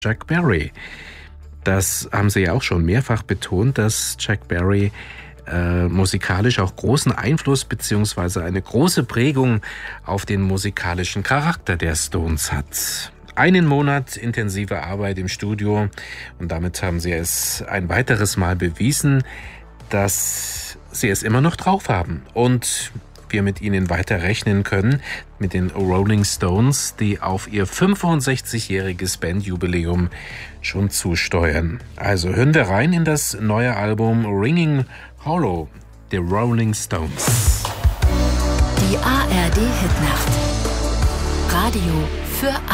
Chuck Berry. Das haben Sie ja auch schon mehrfach betont, dass Chuck Berry musikalisch auch großen Einfluss bzw. eine große Prägung auf den musikalischen Charakter der Stones hat. Einen Monat intensive Arbeit im Studio und damit haben sie es ein weiteres Mal bewiesen, dass sie es immer noch drauf haben und wir mit ihnen weiter rechnen können, mit den Rolling Stones, die auf ihr 65-jähriges Bandjubiläum schon zusteuern. Also hören wir rein in das neue Album Ringing Hollow, der Rolling Stones. Die ARD Hitnacht. Radio für